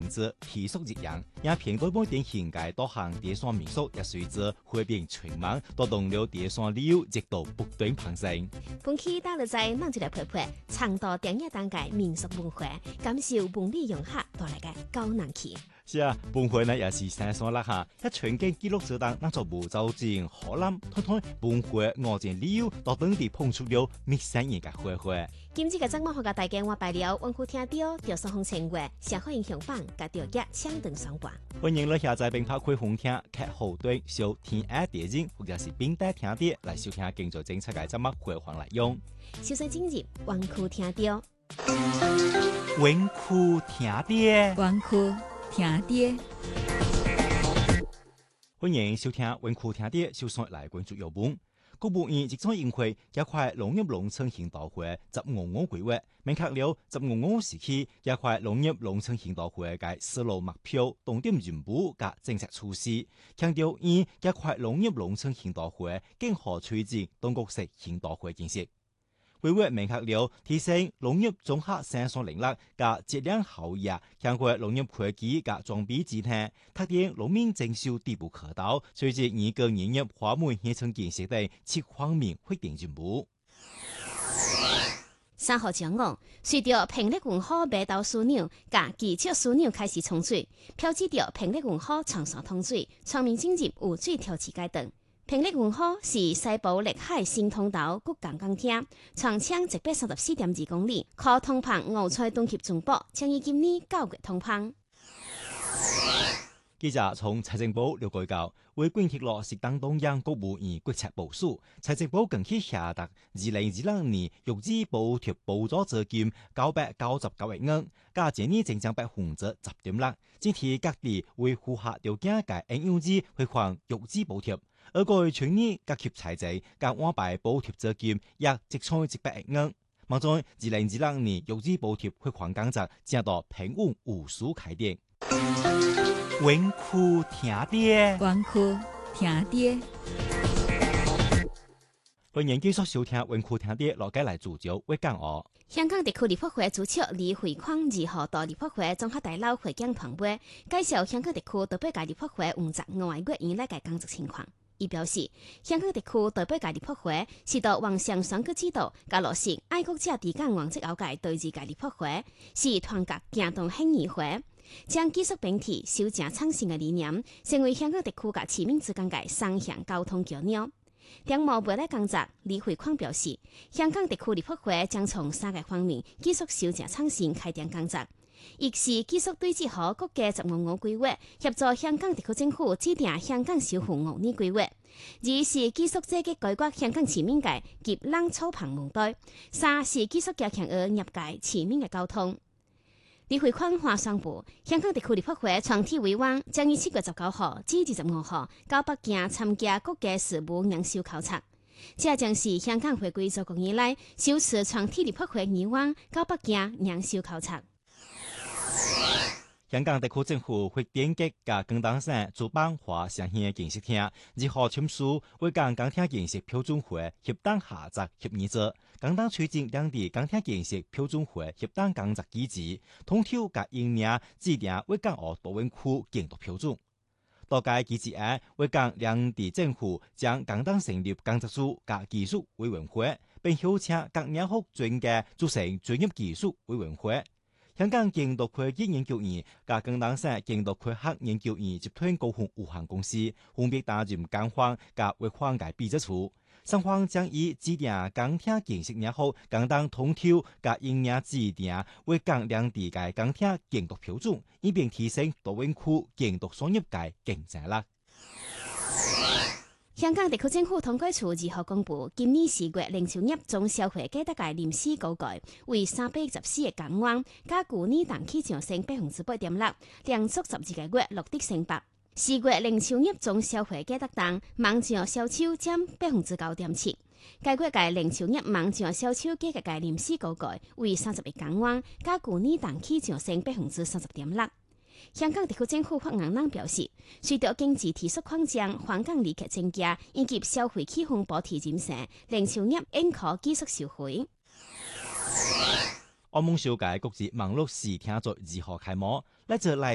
制提速節能，也偏對每點現界多項電商民宿也隨之會變全網，帶動了電商旅遊熱度不斷攀升。 本期打落在咱就來陪陪長度電影當界民俗文化，感受文理融合帶來嘅高能氣。 是啊，本會呢也是生酸啦嚇，一全景記錄者當那座無造戰河南推推本會我前旅遊到當地碰觸了陌生人嘅會會。 今次嘅節目學嘅大家我拜了，溫故聽到調上紅情話，社會影響榜甲調一搶斷雙半。 歡迎你下載並拍開紅聽，劇後端收聽愛電影或者是並帶聽啲來收聽更多精彩嘅節目回放來用。 小水進入溫故聽到， 溫故聽到， 溫故聽到。 歡迎收聽溫故聽到，小水來關注有本。國務院即將印會一塊農業農村行動會1555規劃，明確了1555時期一塊農業農村行動會嘅思路目標、重點任務及政策措施，強調以一塊農業農村行動會更好推進中國式行動會建設。規劃明確了提升農業綜合生產能力及質量效益，強化農業科技及裝備資產，確定農民徵收地補可到，隨着二個農業花卉鄉村建設等7方面確定任務。 3號將講，隨着平力文化馬道樞紐及基礎樞紐開始沖水，標誌着平力文化長沙通水，全面進入有水調治階段。平力文化是西部歷海新通道骨幹鋼鐵，長長134.2公里，可通澎甌菜東協中部，將於今年9月通澎。 記者從財政部了解到，為貫徹落實黨中央國務院國策部署，財政部近期下達2022年育兒補貼補助資金999億元，加今年增長10.6%，整體各地為符合條件嘅應用之回還育兒補貼。而過去全年各級財政甲安排補貼資金約100億元，望在2022年育兒補貼回還工作正到平穩有序開展。溫故聽到， 溫故聽到。 歡迎繼續收聽溫故聽到，落街來主角會講哦。 香港地區立法會主席李慧匡2號到立法會綜合大樓會見團會，介紹香港地區代表界立法會55個月以來嘅工作情況。伊表示，香港地區代表界立法會是到橫向選舉制度，加落實愛國者治港原則後界對治界立法會，是團結行動興議會，將技術本體修正創新嘅理念，成為香港地區甲市民之間嘅雙向溝通橋樑。常務未來工作，李慧匡表示，香港地區立法會將從3個方面繼續修正創新開展工作。一是繼續對接好國家1555規劃，協助香港地區政府制定香港守護5年規劃；二是繼續積極解決香港市民嘅急冷草棚問題；三是繼續加強與業界市民嘅溝通。李慧匡話宣布，香港地區立法會全體委員將於7月19號至25號到北京參加國家事務研修考察。這將是香港回歸祖國以來首次全體立法會議員到北京研修考察。 香港地區政府會點擊甲廣東省主辦華商業建設廳2號簽署為港鋼鐵建設標準會協同合作協議書，廣東推進兩地鋼鐵建設標準會協同工作機制，通挑甲營領制定為港澳大灣區建築標準。多屆機制案為港兩地政府將廣東成立工作組甲技術委員會，並邀請各領域專家組成專業技術委員會。香港建築科技研究院、加廣東省建築科學研究院集團股份有限公司分別擔任監方及維護嘅秘書處，雙方將以制定鋼鐵建設領域廣東通挑及營領制定為港兩地嘅鋼鐵建築標準，以便提升大灣區建築產業嘅競爭力。 香港地區政府統計處2號公布，今年4月零售業總消費價值嘅臨時高價為314億港元，較去年同期上升8.6%，連續12個月錄得升幅。4月零售業總消費價值當網上銷售佔9.7%，該月嘅零售業網上銷售價格嘅臨時高價為30億港元，較去年同期上升30.6%。香港地區政府發言人表示，隨着經濟提速擴張、香港旅客增加以及消費氣氛保持穩定，零售業應可繼續收回。 澳門首屆國際網絡視聽節2號開幕，來自